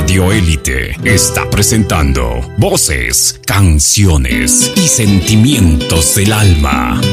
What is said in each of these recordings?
Radio Élite está presentando voces, canciones y sentimientos del alma.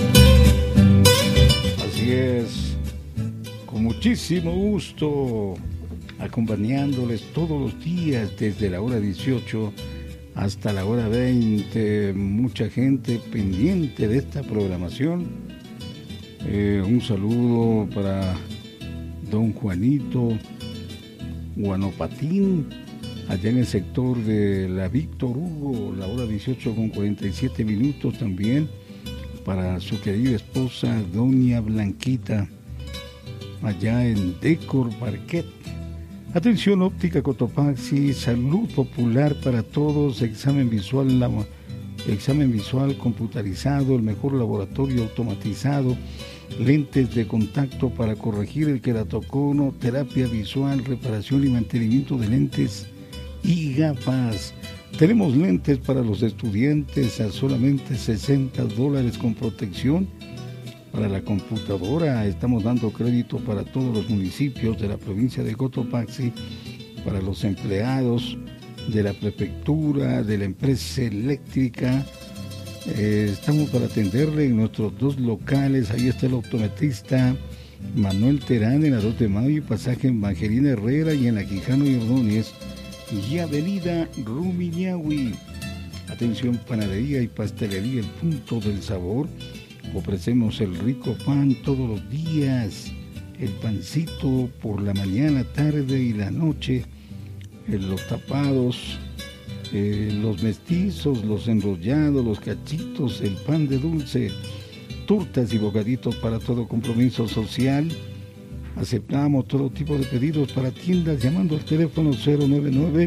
Así es, con muchísimo gusto, acompañándoles todos los días desde la hora 18 hasta la hora 20. Mucha gente pendiente de esta programación. Un saludo para don Juanito Guanopatín, allá en el sector de la Víctor Hugo, la hora 18 con 47 minutos. También para su querida esposa doña Blanquita, allá en Decor Parquet. Atención óptica Cotopaxi, salud popular para todos, examen visual computarizado, el mejor laboratorio automatizado, lentes de contacto para corregir el queratocono, terapia visual, reparación y mantenimiento de lentes y gafas. Tenemos lentes para los estudiantes a solamente $60 con protección. Para la computadora estamos dando crédito para todos los municipios de la provincia de Cotopaxi, para los empleados de la prefectura, de la empresa eléctrica. Estamos para atenderle en nuestros dos locales. Ahí está el optometrista Manuel Terán en la 2 de Mayo y pasaje en Evangelina Herrera, y en la Quijano y Ordóñez y avenida Rumiñahui. Atención, panadería y pastelería El Punto del Sabor. Ofrecemos el rico pan todos los días, el pancito por la mañana, tarde y la noche, los tapados, los mestizos, los enrollados, los cachitos, el pan de dulce, tortas y bocaditos para todo compromiso social. Aceptamos todo tipo de pedidos para tiendas llamando al teléfono 099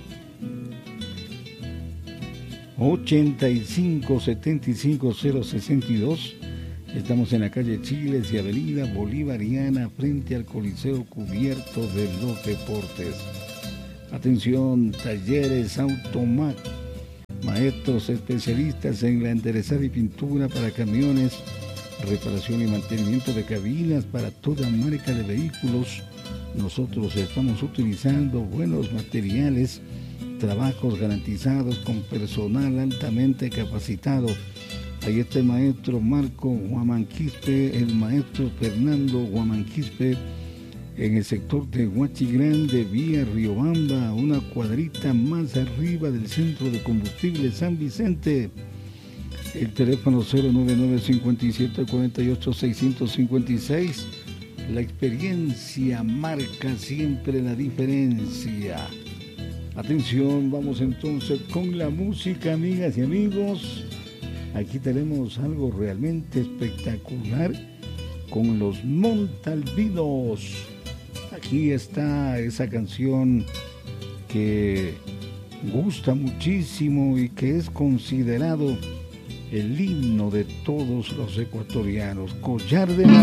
85 75 062. Estamos en la calle Chiles y avenida Bolivariana, frente al Coliseo Cubierto de los Deportes. Atención, talleres Automac, maestros especialistas en la enderezada y pintura para camiones, reparación y mantenimiento de cabinas para toda marca de vehículos. Nosotros estamos utilizando buenos materiales, trabajos garantizados con personal altamente capacitado. Ahí está el maestro Marco Guamanquispe, el maestro Fernando Guamanquispe, en el sector de Huachigrande, vía Riobamba, una cuadrita más arriba del centro de combustible San Vicente. El teléfono 099 57 48 656. La experiencia marca siempre la diferencia. Atención, vamos entonces con la música, amigas y amigos. Aquí tenemos algo realmente espectacular con los Montalvinos. Aquí está esa canción que gusta muchísimo y que es considerado el himno de todos los ecuatorianos. Collar de